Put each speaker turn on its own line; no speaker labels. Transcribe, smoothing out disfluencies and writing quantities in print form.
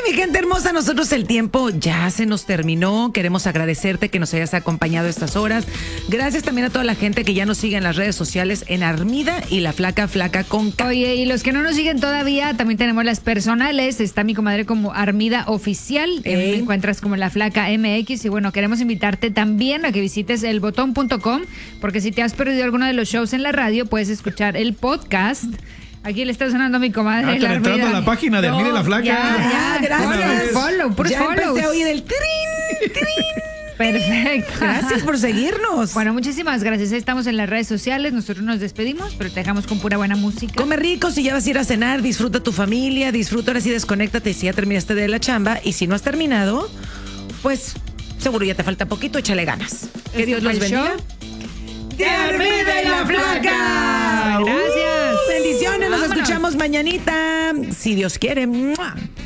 mi gente hermosa, nosotros el tiempo ya se nos terminó. Queremos agradecerte que nos hayas acompañado estas horas. Gracias también a toda la gente que ya nos sigue en las redes sociales en Armida y La Flaca con K.
Oye, y los que no nos siguen todavía, también tenemos las personales. Está mi comadre como Armida Oficial. Me encuentras como La Flaca MX. Y bueno, queremos invitarte también a que visites elbotón.com, porque si te has perdido alguno de los shows en la radio, puedes escuchar el podcast. Aquí le está sonando a mi comadre.
Están entrando a la página de Armida y La Flaca.
Ya, gracias.
Ya empecé a oír el trin.
Perfecto.
Gracias por seguirnos.
Bueno, muchísimas gracias. Estamos en las redes sociales. Nosotros nos despedimos, pero te dejamos con pura buena música.
Come rico, si ya vas a ir a cenar, disfruta tu familia, disfruta, ahora sí desconéctate si ya terminaste de la chamba. Y si no has terminado, pues seguro ya te falta poquito, échale ganas. Que Dios los bendiga.
¡De Armida y La Flaca! Gracias.
Bendiciones, nos escuchamos mañanita, si Dios quiere. ¡Mua!